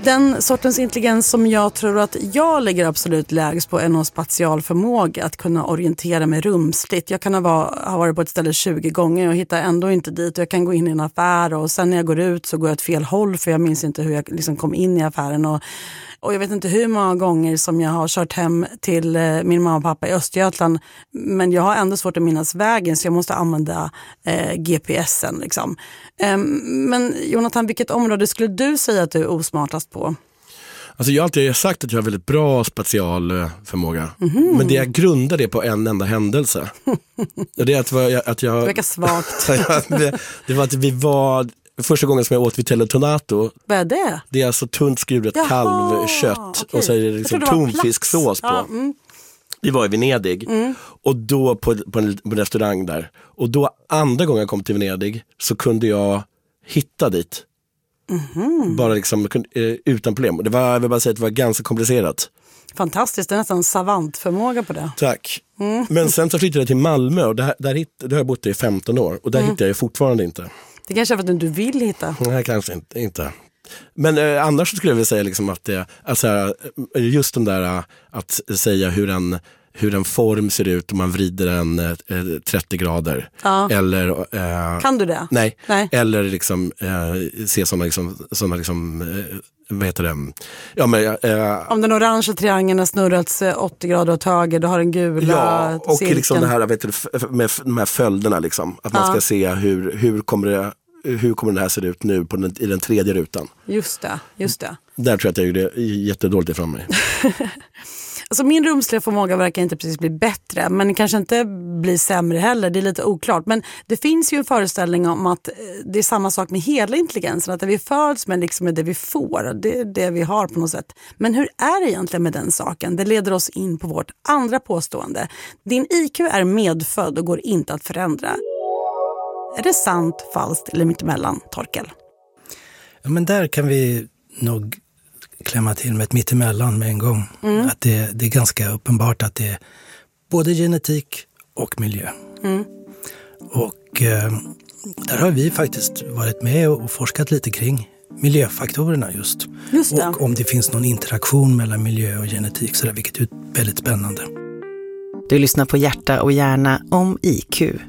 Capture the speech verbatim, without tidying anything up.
Den sortens intelligens som jag tror att jag ligger absolut lägst på är någon spatial förmåga att kunna orientera mig rumsligt. Jag kan ha, var, ha varit på ett ställe tjugo gånger och hittar ändå inte dit. Jag kan gå in i en affär och sen när jag går ut så går jag åt fel håll för jag minns inte hur jag liksom kom in i affären. Och, och jag vet inte hur många gånger som jag har kört hem till eh, min mamma och pappa i Östergötland. Men jag har ändå svårt att minnas vägen så jag måste använda eh, G P S'en liksom. Eh, men Jonathan, vilket område skulle du säga att du är osmartast på? Alltså jag har alltid sagt att jag har väldigt bra spatial förmåga. Mm-hmm. Men det jag grundar det på en enda händelse. Det är att, jag, att jag... Det verkar svagt. det, det var att vi var... Första gången som jag åt Vitello Tonato. Vad är det? Det är alltså tunt skuret kalvkött. Okay. Och så är det liksom tonfisksås på. Ja, mm. Vi var i Venedig. Mm. Och då på, på, en, på en restaurang där. Och då andra gången jag kom till Venedig så kunde jag hitta dit. Mm-hmm. Bara liksom utan problem. Det var, jag vill bara säga att det var ganska komplicerat. Fantastiskt, det är nästan savantförmåga på det. Tack. Mm. Men sen så flyttade jag till Malmö och där, där, hitt, där har jag bott i femton år. Och där mm. hittar jag fortfarande inte. Det kanske är för att du vill hitta. Nej, kanske inte. inte. Men eh, annars skulle jag vilja säga liksom att det, alltså, just den där att säga hur en, hur en form ser ut om man vrider den eh, trettio grader. Ja. Eller, eh, kan du det? Nej. nej. Eller liksom eh, se sådana liksom, såna liksom eh, vad heter det? Ja, men, eh, om den orangea triangeln har snurrats åttio grader åt höger, då har den gula ja, och cirkeln. Liksom det här vet du, med de här följderna liksom. Att man ja. ska se hur, hur kommer det hur kommer den här se ut nu på den, i den tredje rutan. Just det, just det. Där tror jag att jag gjorde jättedåligt ifrån mig. Alltså min rumsliga förmåga verkar inte precis bli bättre, men kanske inte bli sämre heller. Det är lite oklart. Men det finns ju en föreställning om att det är samma sak med hela intelligensen. Att det vi föds med liksom är det vi får. Det är det vi har på något sätt. Men hur är det egentligen med den saken? Det leder oss in på vårt andra påstående. Din I Q är medfödd och går inte att förändra. Är det sant, falskt eller mittemellan, Torkel? Ja, men där kan vi nog klämma till med ett mittemellan med en gång. Mm. Att det, det är ganska uppenbart att det är både genetik och miljö. Mm. Och eh, där har vi faktiskt varit med och forskat lite kring miljöfaktorerna just. just det. Och om det finns någon interaktion mellan miljö och genetik, så där, vilket är väldigt spännande. Du lyssnar på Hjärta och hjärna om I Q.